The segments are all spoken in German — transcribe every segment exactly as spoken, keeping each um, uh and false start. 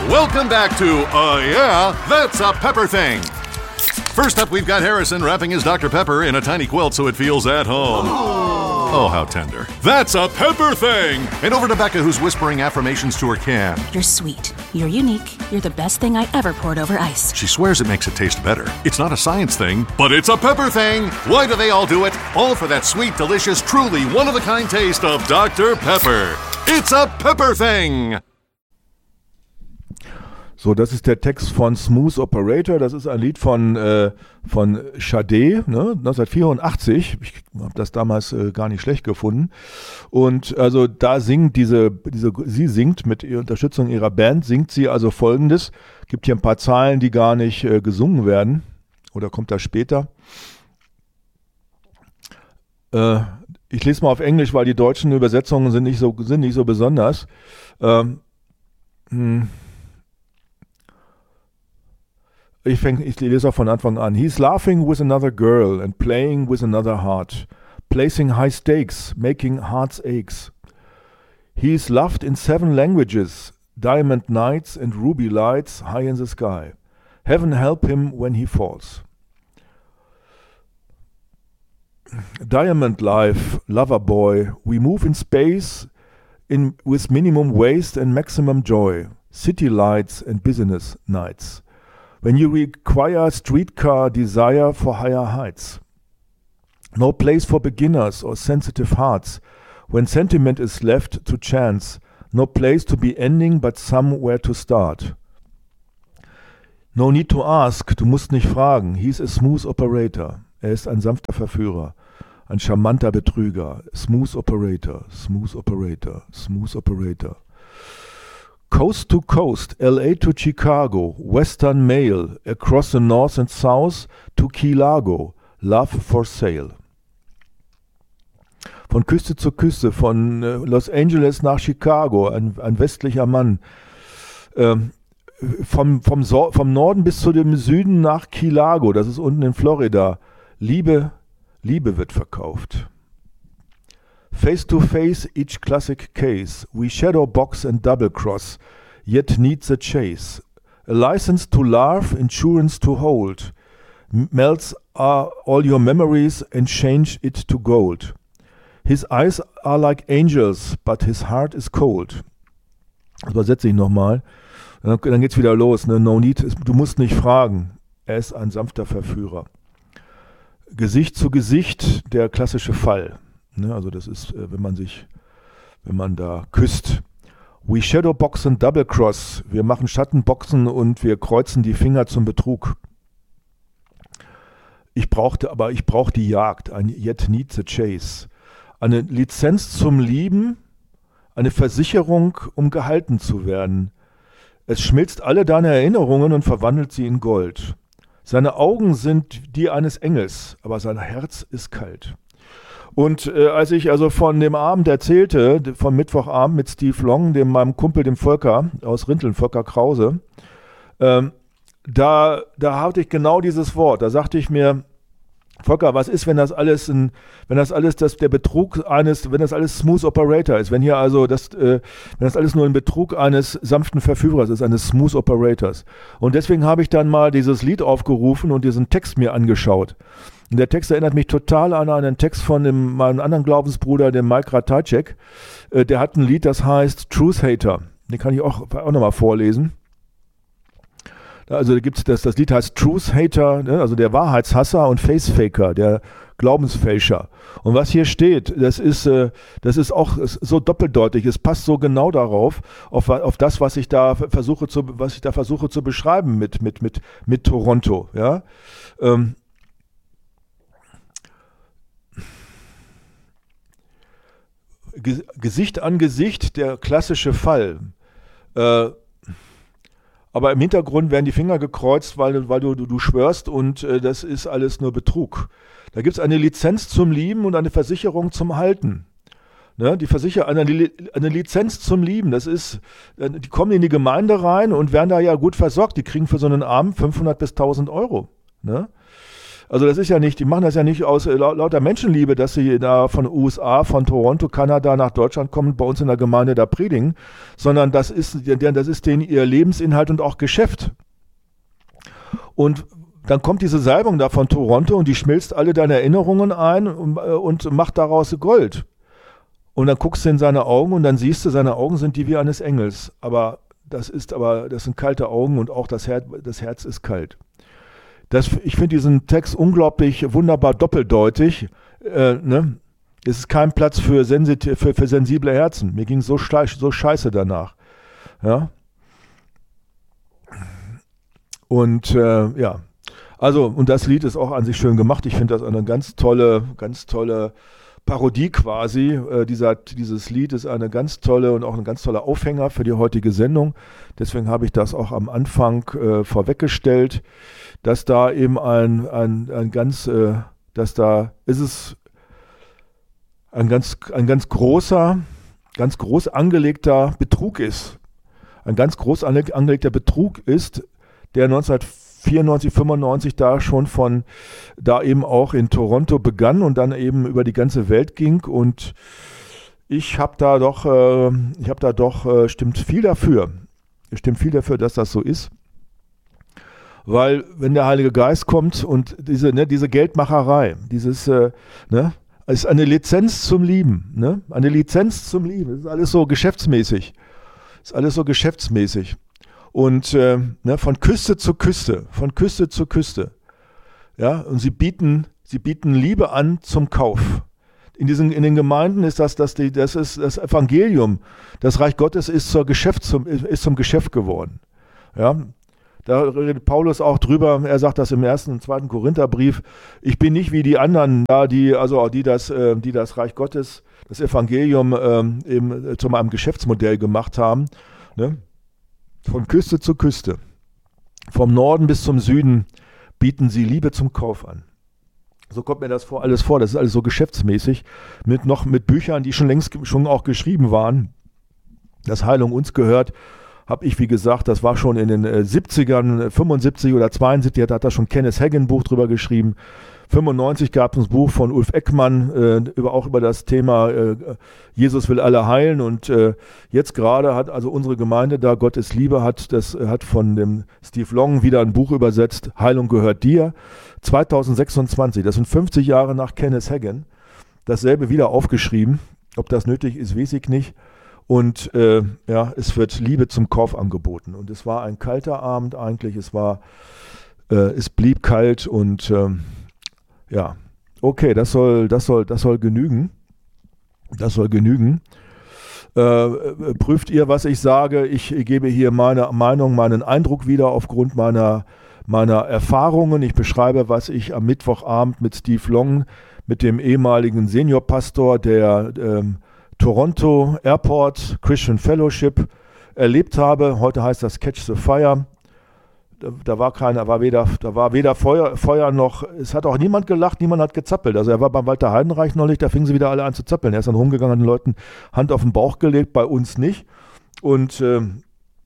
Welcome back to Uh Yeah, That's a Pepper Thing. First up, we've got Harrison wrapping his Doctor Pepper in a tiny quilt so it feels at home. Oh, how tender. That's a Pepper Thing! And over to Becca, who's whispering affirmations to her can. You're sweet. You're unique. You're the best thing I ever poured over ice. She swears it makes it taste better. It's not a science thing, but it's a Pepper Thing! Why do they all do it? All for that sweet, delicious, truly one-of-a-kind taste of Doctor Pepper. It's a Pepper Thing! So, das ist der Text von Smooth Operator. Das ist ein Lied von, äh, von Sade, ne, neunzehnhundertvierundachtzig. Ich habe das damals äh, gar nicht schlecht gefunden. Und also da singt diese, diese, sie singt mit ihrer Unterstützung ihrer Band, singt sie also Folgendes. Gibt hier ein paar Zeilen, die gar nicht äh, gesungen werden. Oder kommt das später? Äh, ich lese mal auf Englisch, weil die deutschen Übersetzungen sind nicht so, sind nicht so besonders. Ähm, hm. Ich, fäng, ich lese auch von Anfang an. He's laughing with another girl and playing with another heart, placing high stakes, making hearts aches. He's loved in seven languages, diamond nights and ruby lights high in the sky. Heaven help him when he falls. Diamond life, lover boy, we move in space in, with minimum waste and maximum joy. City lights and business nights. When you require streetcar desire for higher heights. No place for beginners or sensitive hearts. When sentiment is left to chance. No place to be ending but somewhere to start. No need to ask, du musst nicht fragen. He's a smooth operator. Er ist ein sanfter Verführer. Ein charmanter Betrüger. Smooth operator, smooth operator, smooth operator. Coast to coast, L A to Chicago, Western Mail, across the North and South to Key Largo, Love for Sale. Von Küste zu Küste, von äh, Los Angeles nach Chicago, ein, ein westlicher Mann. Ähm, vom, vom, so- vom Norden bis zu dem Süden nach Key Largo, das ist unten in Florida. Liebe, Liebe wird verkauft. Face to face, each classic case. We shadow box and double cross, yet need the chase. A license to laugh, insurance to hold. M- melts are all your memories and change it to gold. His eyes are like angels, but his heart is cold. Das übersetze ich nochmal. Dann, dann geht's wieder los. Ne? No need, du musst nicht fragen. Er ist ein sanfter Verführer. Gesicht zu Gesicht, der klassische Fall. Ne, also das ist, wenn man sich, wenn man da küsst. We shadowbox and double cross. Wir machen Schattenboxen und wir kreuzen die Finger zum Betrug. Ich brauchte, aber ich brauche die Jagd. Ein yet need the chase. Eine Lizenz zum Lieben, eine Versicherung, um gehalten zu werden. Es schmilzt alle deine Erinnerungen und verwandelt sie in Gold. Seine Augen sind die eines Engels, aber sein Herz ist kalt. Und äh, als ich also von dem Abend erzählte, vom Mittwochabend mit Steve Long, dem meinem Kumpel, dem Volker aus Rinteln, Volker Krause, ähm, da, da hatte ich genau dieses Wort. Da sagte ich mir, Volker, was ist, wenn das alles ein, wenn das alles das, der Betrug eines, wenn das alles Smooth Operator ist, wenn hier also das, äh, wenn das alles nur ein Betrug eines sanften Verführers ist, eines Smooth Operators. Und deswegen habe ich dann mal dieses Lied aufgerufen und diesen Text mir angeschaut. Und der Text erinnert mich total an einen Text von dem, meinem anderen Glaubensbruder, dem Mike Ratajczak. Äh, der hat ein Lied, das heißt Truth Hater. Den kann ich auch, auch nochmal vorlesen. Also da gibt's das, das Lied heißt Truth Hater, ne? Also der Wahrheitshasser und Facefaker, der Glaubensfälscher. Und was hier steht, das ist, äh, das ist auch so doppeldeutig. Es passt so genau darauf, auf, auf das, was ich da versuche zu, was ich da versuche zu beschreiben mit, mit, mit, mit Toronto, ja. Ähm, Gesicht an Gesicht, der klassische Fall. Äh, aber im Hintergrund werden die Finger gekreuzt, weil, weil du, du, du schwörst und äh, das ist alles nur Betrug. Da gibt es eine Lizenz zum Lieben und eine Versicherung zum Halten. Ne? Die Versicher eine, eine Lizenz zum Lieben, das ist, die kommen in die Gemeinde rein und werden da ja gut versorgt. Die kriegen für so einen Abend fünfhundert bis tausend Euro. Ne? Also das ist ja nicht, die machen das ja nicht aus äh, lauter Menschenliebe, dass sie da von U S A, von Toronto, Kanada nach Deutschland kommen, bei uns in der Gemeinde da predigen, sondern das ist, das ist denen ihr Lebensinhalt und auch Geschäft. Und dann kommt diese Salbung da von Toronto und die schmilzt alle deine Erinnerungen ein und, und macht daraus Gold. Und dann guckst du in seine Augen und dann siehst du, seine Augen sind die wie eines Engels. Aber das ist aber, das sind kalte Augen und auch das Herz, das Herz ist kalt. Das, ich finde diesen Text unglaublich wunderbar doppeldeutig. Äh, ne? Es ist kein Platz für, sensit- für, für sensible Herzen. Mir ging es so, so scheiße danach. Ja. Und äh, ja, also, und das Lied ist auch an sich schön gemacht. Ich finde das eine ganz tolle, ganz tolle Parodie quasi. Äh, dieser, dieses Lied ist eine ganz tolle und auch ein ganz toller Aufhänger für die heutige Sendung. Deswegen habe ich das auch am Anfang äh, vorweggestellt, dass da eben ein, ein, ein ganz, äh, dass da ist es ein ganz, ein ganz großer, ganz groß angelegter Betrug ist. Ein ganz groß angelegter Betrug ist, der neunzehnhundertvierundneunzig, fünfundneunzig da schon von, da eben auch in Toronto begann und dann eben über die ganze Welt ging. Und ich habe da doch, äh, ich habe da doch, äh, stimmt viel dafür, stimmt viel dafür, dass das so ist. Weil wenn der Heilige Geist kommt und diese, ne, diese Geldmacherei, dieses, äh, ne, ist eine Lizenz zum Lieben, ne, eine Lizenz zum Lieben, das ist alles so geschäftsmäßig, ist alles so geschäftsmäßig. Und äh, ne, von Küste zu Küste, von Küste zu Küste. Ja, und sie bieten, sie bieten Liebe an zum Kauf. In diesen, in den Gemeinden ist das, das, die, das ist das Evangelium. Das Reich Gottes ist zur Geschäft, zum, ist zum Geschäft geworden. Ja, da redet Paulus auch drüber. Er sagt das im ersten und zweiten Korintherbrief. Ich bin nicht wie die anderen, da die, also die das, äh, die das Reich Gottes, das Evangelium äh, eben zu einem Geschäftsmodell gemacht haben. Ne? Von Küste zu Küste, vom Norden bis zum Süden bieten sie Liebe zum Kauf an. So kommt mir das vor, alles vor. Das ist alles so geschäftsmäßig, mit noch mit Büchern, die schon längst schon auch geschrieben waren. Das Heilung uns gehört, habe ich, wie gesagt, das war schon in den äh, siebzigern, fünfundsiebzig oder zweiundsiebzig, da hat da schon Kenneth Hagin ein Buch drüber geschrieben. fünfundneunzig gab es ein Buch von Ulf Ekman, äh, über, auch über das Thema äh, Jesus will alle heilen. Und äh, jetzt gerade hat also unsere Gemeinde da, Gott ist Liebe, hat, das, hat von dem Steve Long wieder ein Buch übersetzt, Heilung gehört dir. zweitausendsechsundzwanzig, das sind fünfzig Jahre nach Kenneth Hagin, dasselbe wieder aufgeschrieben. Ob das nötig ist, weiß ich nicht. Und äh, ja, es wird Liebe zum Kauf angeboten. Und es war ein kalter Abend eigentlich, es war, äh, es blieb kalt und ähm, ja, okay, das soll, das soll, das soll genügen. Das soll genügen. Äh, prüft ihr, was ich sage? Ich gebe hier meine Meinung, meinen Eindruck wieder aufgrund meiner, meiner Erfahrungen. Ich beschreibe, was ich am Mittwochabend mit Steve Long, mit dem ehemaligen Seniorpastor der ähm, Toronto Airport Christian Fellowship erlebt habe. Heute heißt das Catch the Fire. Da, da war keiner, war weder, da war weder Feuer, Feuer noch, es hat auch niemand gelacht, niemand hat gezappelt. Also er war beim Walter Heidenreich neulich, da fingen sie wieder alle an zu zappeln. Er ist dann rumgegangen, hat den Leuten Hand auf den Bauch gelegt, bei uns nicht. Und ähm,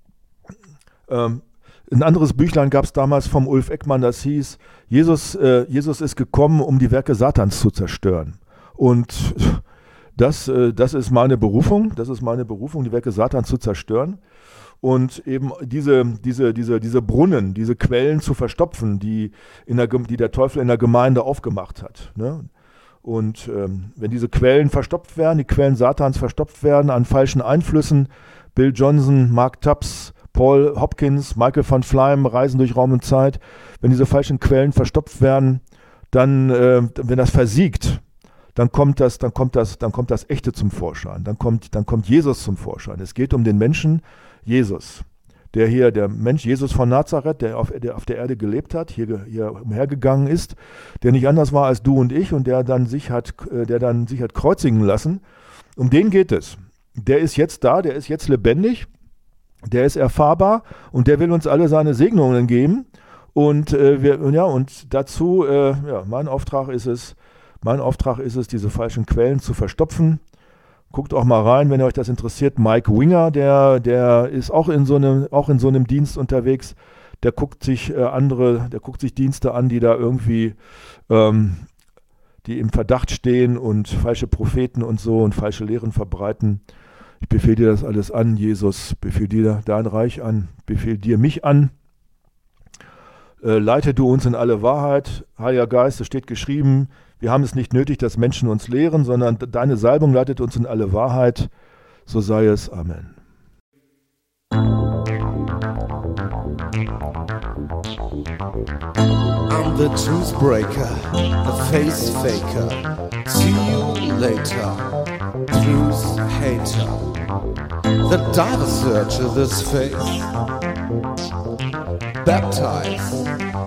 ähm, ein anderes Büchlein gab es damals vom Ulf Ekman, das hieß, Jesus, äh, Jesus ist gekommen, um die Werke Satans zu zerstören. Und das, äh, das ist meine Berufung, das ist meine Berufung, die Werke Satans zu zerstören. Und eben diese, diese, diese, diese Brunnen, diese Quellen zu verstopfen, die, in der, die der Teufel in der Gemeinde aufgemacht hat. Ne? Und ähm, wenn diese Quellen verstopft werden, die Quellen Satans verstopft werden an falschen Einflüssen, Bill Johnson, Mark Tubbs, Paul Hopkins, Michael van Fleim reisen durch Raum und Zeit, wenn diese falschen Quellen verstopft werden, dann, äh, wenn das versiegt, dann kommt das, dann kommt das, dann kommt das Echte zum Vorschein, dann kommt, dann kommt Jesus zum Vorschein. Es geht um den Menschen Jesus, der hier, der Mensch Jesus von Nazareth, der auf der, auf der Erde gelebt hat, hier, hier umhergegangen ist, der nicht anders war als du und ich und der dann sich hat, der dann sich hat kreuzigen lassen. Um den geht es. Der ist jetzt da, der ist jetzt lebendig, der ist erfahrbar und der will uns alle seine Segnungen geben. Und äh, wir, ja, und dazu, äh, ja, mein Auftrag ist es, mein Auftrag ist es, diese falschen Quellen zu verstopfen. Guckt auch mal rein, wenn euch das interessiert. Mike Winger, der, der ist auch in so einem, auch in so einem Dienst unterwegs. der guckt sich äh, andere, der guckt sich Dienste an, die da irgendwie, ähm, die im Verdacht stehen und falsche Propheten und so und falsche Lehren verbreiten. Ich befehle dir das alles an, Jesus, befehl dir dein Reich an, befehl dir mich an. Äh, leite du uns in alle Wahrheit, Heiliger Geist, es steht geschrieben, wir haben es nicht nötig, dass Menschen uns lehren, sondern deine Salbung leitet uns in alle Wahrheit, so sei es. Amen. I'm the truth breaker, the face faker. See you later, truth hater. The diver searcher this faith. Baptize,